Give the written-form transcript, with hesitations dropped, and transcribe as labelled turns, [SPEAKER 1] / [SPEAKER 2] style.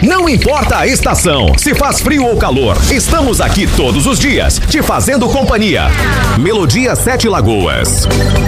[SPEAKER 1] Não importa a estação, se faz frio ou calor, estamos aqui todos os dias, te fazendo companhia. Melodia Sete Lagoas.